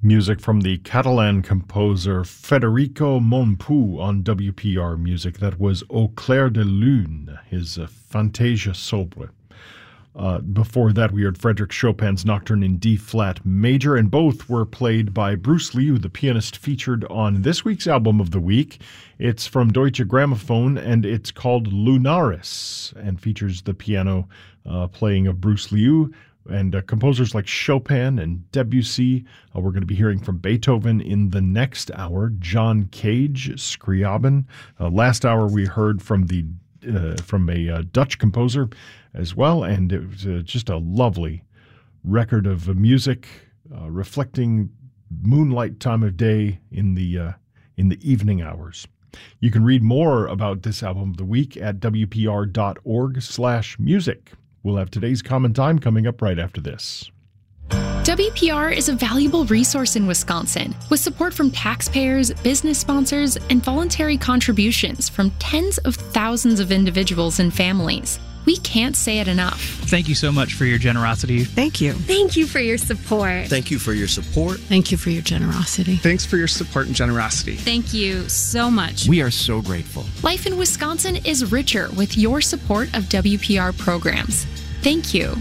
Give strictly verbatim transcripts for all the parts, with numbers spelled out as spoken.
Music from the Catalan composer Federico Montpou on W P R Music. That was Au clair de lune, his uh, Fantasia sobre. Uh, before that, we heard Frédéric Chopin's Nocturne in D-flat major, and both were played by Bruce Liu, the pianist featured on this week's album of the week. It's from Deutsche Grammophon, and it's called Lunaris, and features the piano uh, playing of Bruce Liu, and uh, composers like Chopin and Debussy. Uh, we're going to be hearing from Beethoven in the next hour. John Cage, Scriabin. Uh, last hour we heard from the uh, from a uh, Dutch composer as well, and it was uh, just a lovely record of uh, music uh, reflecting moonlight time of day in the uh, in the evening hours. You can read more about this album of the week at w p r dot org slash music. We'll have today's Common Time coming up right after this. W P R is a valuable resource in Wisconsin, with support from taxpayers, business sponsors, and voluntary contributions from tens of thousands of individuals and families. We can't say it enough. Thank you so much for your generosity. Thank you. Thank you for your support. Thank you for your support. Thank you for your generosity. Thanks for your support and generosity. Thank you so much. We are so grateful. Life in Wisconsin is richer with your support of W P R programs. Thank you.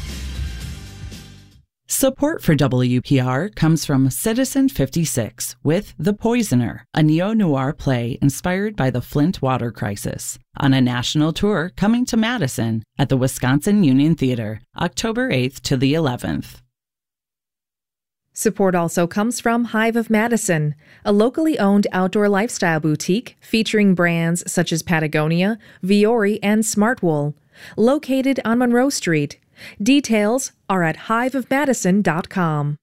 Support for W P R comes from Citizen fifty-six with The Poisoner, a neo-noir play inspired by the Flint water crisis, on a national tour coming to Madison at the Wisconsin Union Theater, October eighth to the eleventh. Support also comes from Hive of Madison, a locally owned outdoor lifestyle boutique featuring brands such as Patagonia, Viore, and Smartwool, located on Monroe Street. Details are at hive of madison dot com.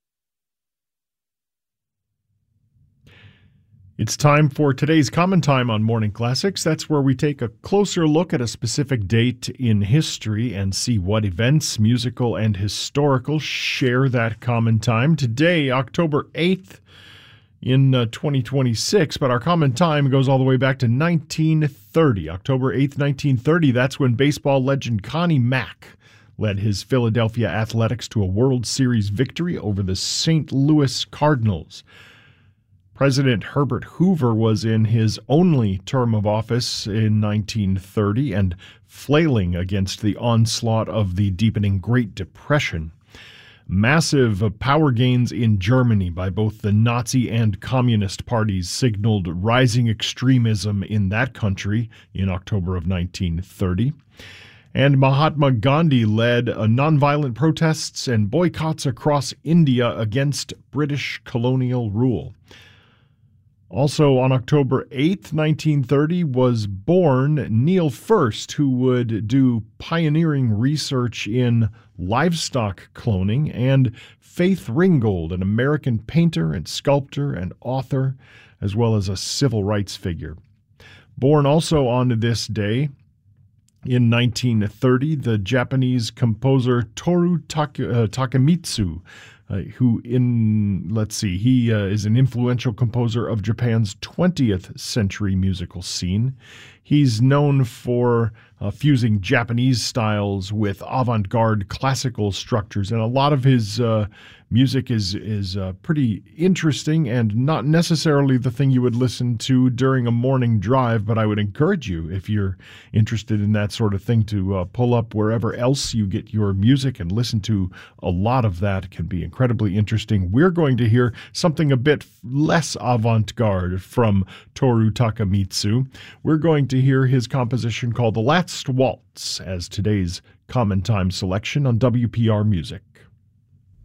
It's time for today's Common Time on Morning Classics. That's where we take a closer look at a specific date in history and see what events, musical and historical, share that common time. Today, October eighth in uh, twenty twenty-six, but our common time goes all the way back to nineteen thirty. October eighth, nineteen thirty, that's when baseball legend Connie Mack led his Philadelphia Athletics to a World Series victory over the Saint Louis Cardinals. President Herbert Hoover was in his only term of office in nineteen thirty and flailing against the onslaught of the deepening Great Depression. Massive power gains in Germany by both the Nazi and Communist parties signaled rising extremism in that country in October of nineteen thirty. And Mahatma Gandhi led a nonviolent protests and boycotts across India against British colonial rule. Also on October eighth, nineteen thirty, was born Neil First, who would do pioneering research in livestock cloning, and Faith Ringgold, an American painter and sculptor and author, as well as a civil rights figure. Born also on this day, in nineteen thirty, the Japanese composer Toru Take, uh, Takemitsu, uh, who in, let's see, he uh, is an influential composer of Japan's twentieth century musical scene. He's known for uh, fusing Japanese styles with avant-garde classical structures, and a lot of his uh, music is is uh, pretty interesting and not necessarily the thing you would listen to during a morning drive, but I would encourage you, if you're interested in that sort of thing, to uh, pull up wherever else you get your music and listen to a lot of that. It can be incredibly interesting. We're going to hear something a bit less avant-garde from Toru Takemitsu. We're going to hear his composition called The Last Waltz as today's Common Time selection on W P R Music.